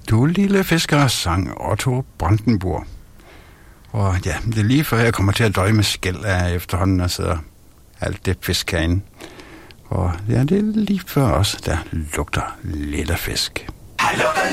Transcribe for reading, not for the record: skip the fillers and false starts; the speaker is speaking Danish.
Du lille fisker, sang Otto Brandenburg. Og ja, det er lige før jeg kommer til at døje med skæld af efterhånden, og sidder alt det fisk herinde. Og ja, det er lige før også, der lugter lidt af fisk.